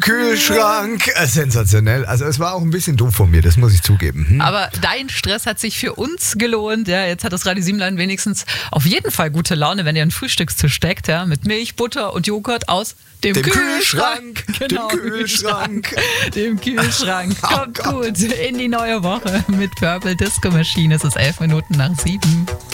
Kühlschrank. Sensationell. Also es war auch ein bisschen doof von mir, das muss ich zugeben. Aber dein Stress hat sich für uns gelohnt. Ja, jetzt hat das Radio Siemlein wenigstens auf jeden Fall gute Laune, wenn ihr einen Frühstückstisch steckt, ja, mit Milch, Butter und Joghurt aus dem Kühlschrank. Genau, dem Kühlschrank. Dem Kühlschrank. Kommt gut in die neue Woche mit Purple Disco Machine. Es ist 11 Minuten nach 7.